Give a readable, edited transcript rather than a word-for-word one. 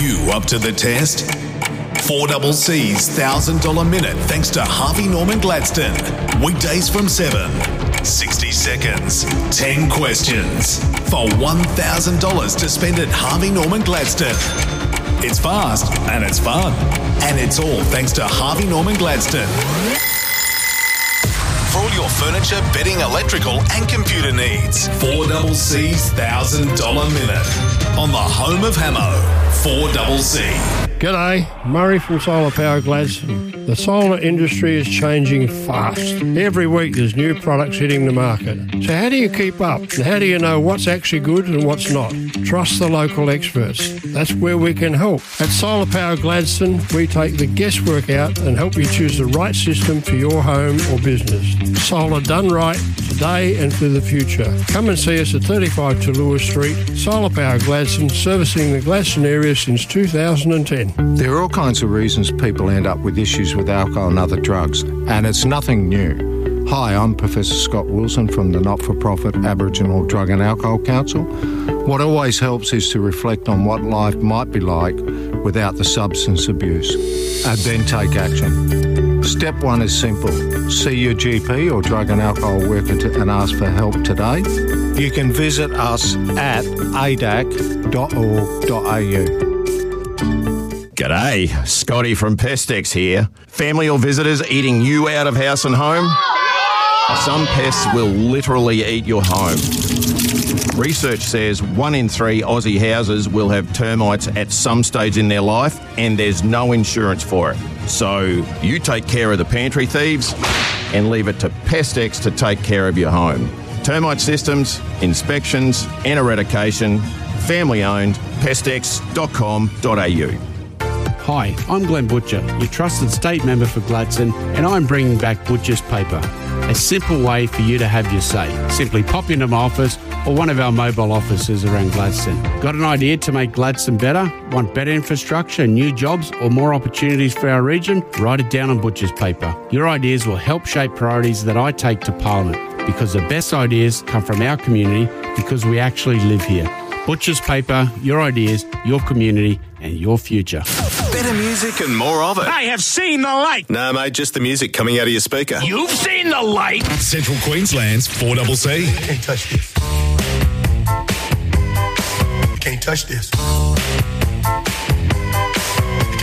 you up to the test? 4CC's $1,000 minute thanks to Harvey Norman Gladstone. Weekdays from 7. 60 seconds, 10 questions for $1,000 to spend at Harvey Norman Gladstone. It's fast and it's fun. And it's all thanks to Harvey Norman Gladstone. For all your furniture, bedding, electrical and computer needs. 4CC's $1,000 minute. On the home of Hamo, 4CC. G'day, Murray from Solar Power Gladstone. The solar industry is changing fast. Every week there's new products hitting the market. So how do you keep up? And how do you know what's actually good and what's not? Trust the local experts. That's where we can help. At Solar Power Gladstone, we take the guesswork out and help you choose the right system for your home or business. Solar done right, today and for the future. Come and see us at 35 Talua Street. Solar Power Gladstone, servicing the Gladstone area since 2010. There are all kinds of reasons people end up with issues with alcohol and other drugs, and it's nothing new. Hi, I'm Professor Scott Wilson from the not-for-profit Aboriginal Drug and Alcohol Council. What always helps is to reflect on what life might be like without the substance abuse, and then take action. Step 1 is simple. See your GP or drug and alcohol worker and ask for help today. You can visit us at adac.org.au. G'day, Scotty from Pestex here. Family or visitors eating you out of house and home? Some pests will literally eat your home. Research says 1 in 3 Aussie houses will have termites at some stage in their life, and there's no insurance for it. So you take care of the pantry thieves and leave it to Pestex to take care of your home. Termite systems, inspections and eradication, family owned, pestex.com.au. Hi, I'm Glenn Butcher, your trusted state member for Gladstone, and I'm bringing back Butcher's Paper, a simple way for you to have your say. Simply pop into my office or one of our mobile offices around Gladstone. Got an idea to make Gladstone better? Want better infrastructure, new jobs or more opportunities for our region? Write it down on Butcher's Paper. Your ideas will help shape priorities that I take to Parliament, because the best ideas come from our community because we actually live here. Butcher's Paper, your ideas, your community and your future. Better music and more of it. I have seen the light. No, mate, just the music coming out of your speaker. You've seen the light. Central Queensland's 4CC. You can't touch this. You can't touch this.